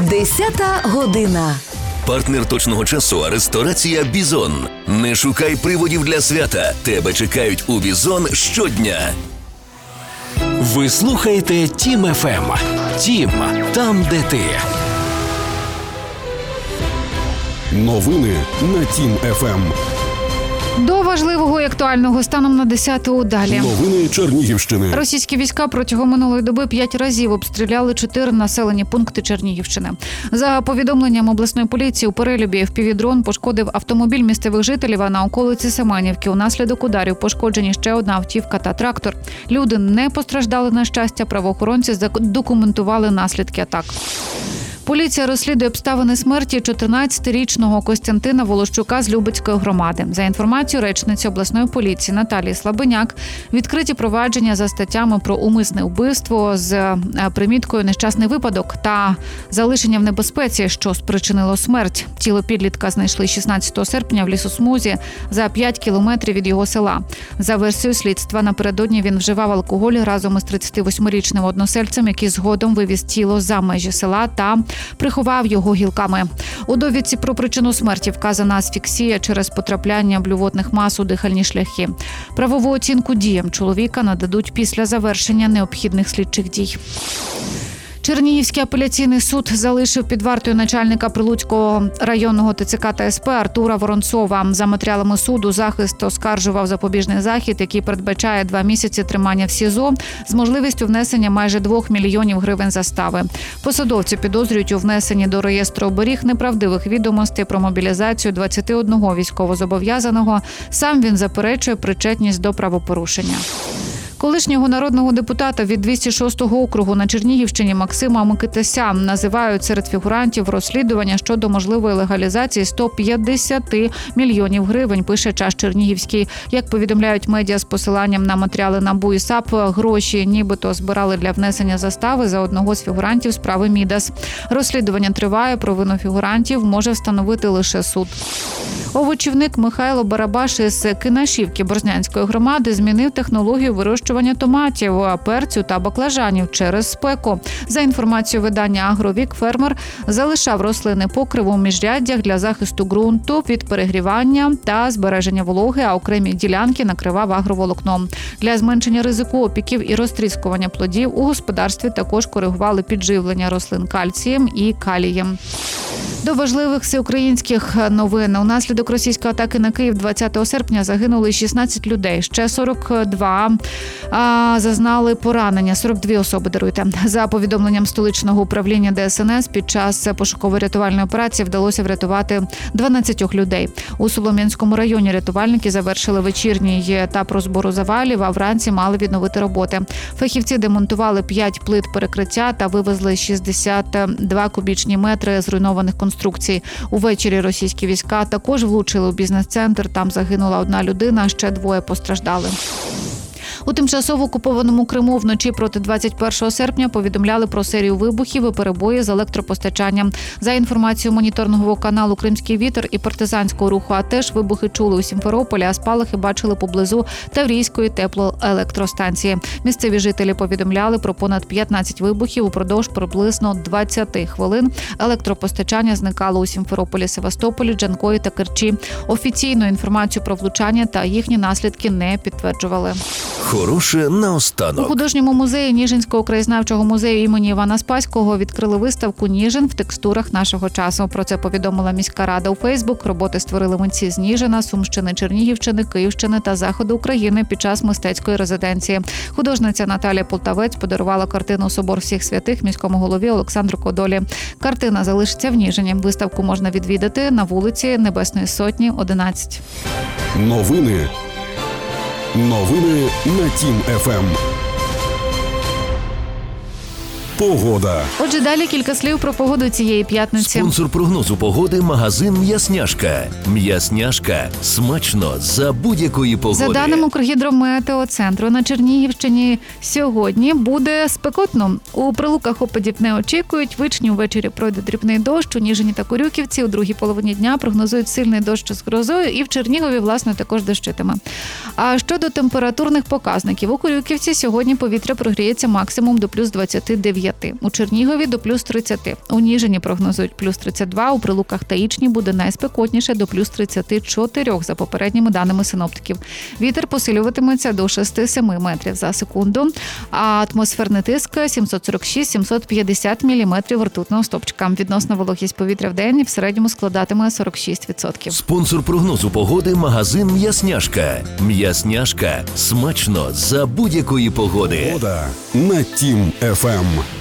10 година. Партнер точного часу – ресторація «Бізон». Не шукай приводів для свята. Тебе чекають у «Бізон» щодня. Ви слухаєте Тім ФМ. Тім – там, де ти. Новини на Тім ФМ. До важливого і актуального станом на 10-ту далі. Новини Чернігівщини. Російські війська протягом минулої доби 5 разів обстріляли 4 населені пункти Чернігівщини. За повідомленням обласної поліції, у Перелюбі FPV-дрон пошкодив автомобіль місцевих жителів, а на околиці Семенівки унаслідок ударів пошкоджені ще одна автівка та трактор. Люди не постраждали, на щастя, правоохоронці задокументували наслідки атак. Поліція розслідує обставини смерті 14-річного Костянтина Волощука з Любецької громади. За інформацією речниці обласної поліції Наталії Слабеняк, відкриті провадження за статтями про умисне вбивство з приміткою «нещасний випадок» та залишення в небезпеці, що спричинило смерть. Тіло підлітка знайшли 16 серпня в лісосмузі за 5 кілометрів від його села. За версією слідства, напередодні він вживав алкоголь разом із 38-річним односельцем, який згодом вивіз тіло за межі села та приховав його гілками. У довідці про причину смерті вказана асфіксія через потрапляння блювотних мас у дихальні шляхи. Правову оцінку діям чоловіка нададуть після завершення необхідних слідчих дій. Чернігівський апеляційний суд залишив під вартою начальника Прилуцького районного ТЦК та СП Артура Воронцова. За матеріалами суду захист оскаржував запобіжний захід, який передбачає 2 місяці тримання в СІЗО з можливістю внесення майже 2 мільйонів гривень застави. Посадовці підозрюють у внесенні до реєстру оберіг неправдивих відомостей про мобілізацію 21 військовозобов'язаного. Сам він заперечує причетність до правопорушення. Колишнього народного депутата від 206-го округу на Чернігівщині Максима Микитася називають серед фігурантів розслідування щодо можливої легалізації 150 мільйонів гривень, пише «Час Чернігівський». Як повідомляють медіа з посиланням на матеріали НАБУ і САП, гроші нібито збирали для внесення застави за одного з фігурантів справи Мідас. Розслідування триває, провину фігурантів може встановити лише суд. Овочівник Михайло Барабаш із Кинашівки Борзнянської громади змінив технологію вирощування томатів, перцю та баклажанів через спеку. За інформацією видання «Агровік», фермер залишав рослини покриву у міжряддях для захисту ґрунту від перегрівання та збереження вологи, а окремі ділянки накривав агроволокном. Для зменшення ризику опіків і розтріскування плодів у господарстві також коригували підживлення рослин кальцієм і калієм. До важливих всеукраїнських новин. Унаслідок російської атаки на Київ 20 серпня загинули 16 людей. Ще 42 зазнали поранення. 42 особи, даруйте. За повідомленням столичного управління ДСНС, під час пошуково-рятувальної операції вдалося врятувати 12 людей. У Солом'янському районі рятувальники завершили вечірній етап розбору завалів, а вранці мали відновити роботи. Фахівці демонтували 5 плит перекриття та вивезли 62 кубічні метри зруйнованих конструкцій. Увечері російські війська також влучили у бізнес-центр. Там загинула 1 людина, ще 2 постраждали. У тимчасово окупованому Криму вночі проти 21 серпня повідомляли про серію вибухів і перебої з електропостачанням. За інформацією моніторингового каналу «Кримський вітер» і партизанського руху АТЕШ, вибухи чули у Сімферополі, а спалахи бачили поблизу Таврійської теплоелектростанції. Місцеві жителі повідомляли про понад 15 вибухів упродовж приблизно 20 хвилин. Електропостачання зникало у Сімферополі, Севастополі, Джанкої та Керчі. Офіційну інформацію про влучання та їхні наслідки не підтверджували. Хороше наостанок. У художньому музеї Ніжинського краєзнавчого музею імені Івана Спаського відкрили виставку «Ніжин в текстурах нашого часу». Про це повідомила міська рада у Фейсбук. Роботи створили митці з Ніжина, Сумщини, Чернігівщини, Київщини та Заходу України під час мистецької резиденції. Художниця Наталія Полтавець подарувала картину «Собор всіх святих» міському голові Олександру Кодолі. Картина залишиться в Ніжині. Виставку можна відвідати на вулиці Небесної Сотні, 11. Новини на Тім ФМ. Погода. Отже, далі кілька слів про погоду цієї п'ятниці. Спонсор прогнозу погоди – магазин «М'ясняшка». «М'ясняшка» – смачно за будь-якої погоди. За даними Укргідрометеоцентру, на Чернігівщині сьогодні буде спекотно. У Прилуках опадів не очікують. Вичні увечері пройде дрібний дощ. У Ніжині та Курюківці у другій половині дня прогнозують сильний дощ з грозою. І в Чернігові, власне, також дощитиме. А щодо температурних показників, у Курюківці сьогодні повітря прогріється максимум до плюс 29 9. У Чернігові до плюс 30. У Ніжині прогнозують плюс 32, у Прилуках та Ічні буде найспекотніше до плюс 34 за попередніми даними синоптиків. Вітер посилюватиметься до 6-7 метрів за секунду, а атмосферний тиск 746-750 міліметрів ртутного стовпчика. Відносна вологість повітря в день в середньому складатиме 46%. Спонсор прогнозу погоди – магазин «М'ясняшка». «М'ясняшка» – смачно за будь-якої погоди. Погода на Тім ФМ.